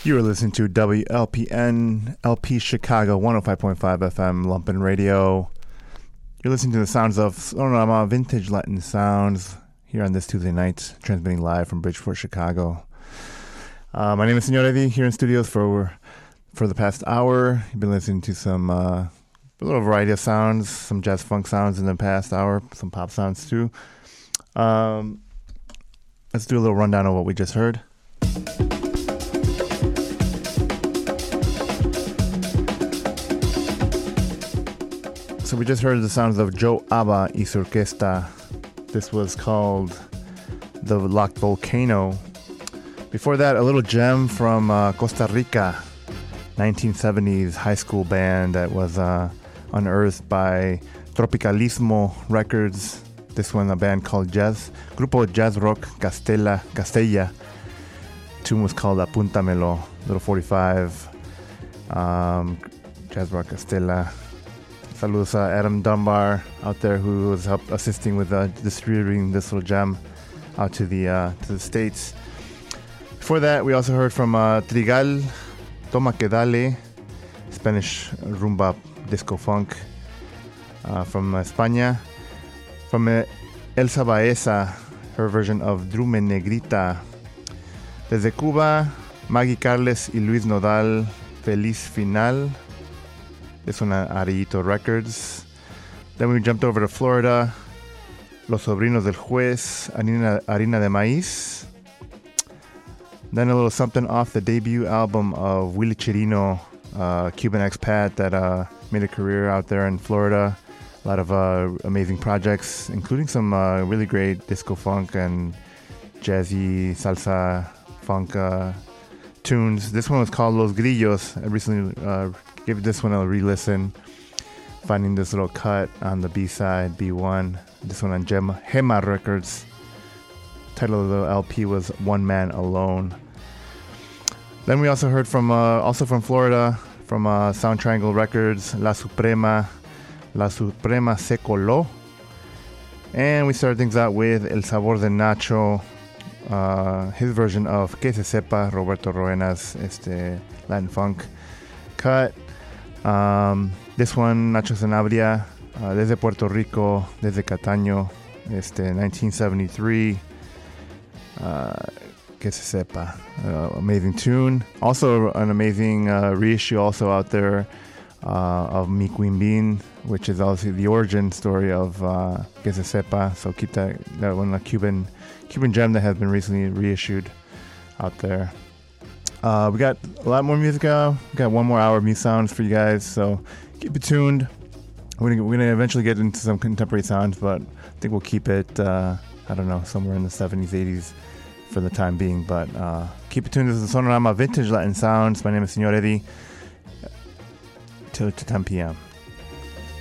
You are listening to WLPN LP Chicago 105.5 FM Lumpen Radio. You're listening to the sounds of Sonorama Vintage Latin Sounds here on this Tuesday night, transmitting live from Bridgeport, Chicago. My name is Senor Eddie here in studios for the past hour. You've been listening to some a little variety of sounds, some jazz funk sounds in the past hour, some pop sounds too. Let's do a little rundown of what we just heard. So we just heard the sounds of Joe Abba y su orquesta. This was called The Locked Volcano. Before that, a little gem from Costa Rica, 1970s high school band that was unearthed by Tropicalismo Records. This one, a band called Grupo Jazz Rock Castella. Tune was called Apúntamelo, little 45. Jazz Rock Castella. Saludos Adam Dunbar out there who was assisting with distributing this little gem out to the States. Before that, we also heard from Trigal, Toma Que Dale, Spanish rumba disco funk from España. From Elsa Baeza, her version of Drume Negrita. Desde Cuba, Maggie Carles y Luis Nodal, Feliz Final. This one at Arellito Records. Then we jumped over to Florida. Los Sobrinos del Juez, Harina de Maíz. Then a little something off the debut album of Willie Chirino, Cuban expat that made a career out there in Florida. A lot of amazing projects, including some really great disco funk and jazzy salsa funk tunes. This one was called Los Grillos. I recently gave this one a re-listen, finding this little cut on the B-side, B1. This one on Gema Records. Title of the LP was One Man Alone. Then we also heard from, also from Florida, from Sound Triangle Records, La Suprema Se Coló. And we started things out with El Sabor de Nacho, his version of Que Se Sepa, Roberto Roena's Latin funk cut. This one, Nacho Sanabria, desde Puerto Rico, desde Cataño, 1973. Que Se Sepa, amazing tune. Also an amazing reissue also out there of Mi Queen Bean, which is also the origin story of Que Se Sepa. So keep that one, a Cuban gem that has been recently reissued out there. We got a lot more music out. We got one more hour of music sounds for you guys, so keep it tuned. We're gonna eventually get into some contemporary sounds, but I think we'll keep it, somewhere in the 70s, 80s for the time being. But keep it tuned. This is Sonorama Vintage Latin Sounds. My name is Senor Eddie. Till 10 p.m.